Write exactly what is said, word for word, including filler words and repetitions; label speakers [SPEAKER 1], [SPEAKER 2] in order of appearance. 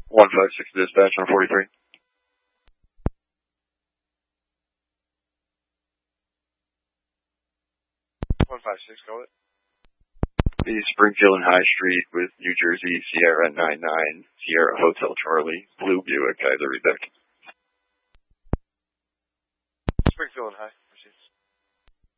[SPEAKER 1] one five six dispatch on forty-three.
[SPEAKER 2] one five six, go it.
[SPEAKER 1] The Springfield and High Street with New Jersey Sierra nine nine, Sierra Hotel Charlie, Blue Buick, either Rebecca.
[SPEAKER 2] Springfield and High.